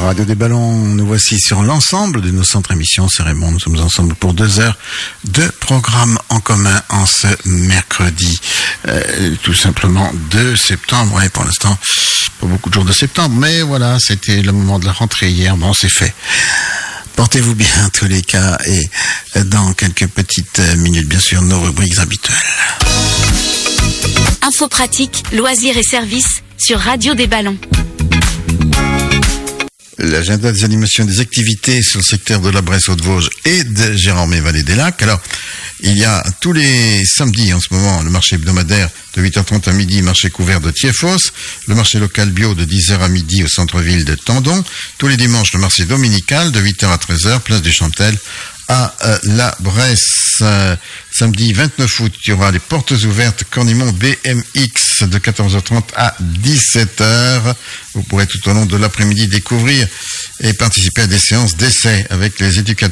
Radio des Ballons, nous voici sur l'ensemble de nos centres émissions. C'est Raymond, nous sommes ensemble pour 2 heures de programme en commun en ce mercredi, tout simplement 2 septembre. Ouais, pour l'instant, pas beaucoup de jours de septembre, mais voilà, c'était le moment de la rentrée hier, bon, c'est fait. Portez-vous bien en tous les cas et dans quelques petites minutes, bien sûr, nos rubriques habituelles. Infos pratiques, loisirs et services sur Radio des Ballons. L'agenda des animations des activités sur le secteur de la Bresse-Haute-Vosges et de Gérardmer-Vallée des Lacs. Alors, il y a tous les samedis en ce moment le marché hebdomadaire de 8h30 à midi, marché couvert de Thiéfos, le marché local bio de 10h à midi au centre-ville de Tendon, tous les dimanches le marché dominical de 8h à 13h, place du Chantel à la Bresse. Samedi 29 août, il y aura les portes ouvertes Cornimont BMX de 14h30 à 17h. Vous pourrez tout au long de l'après-midi découvrir et participer à des séances d'essai avec les éducateurs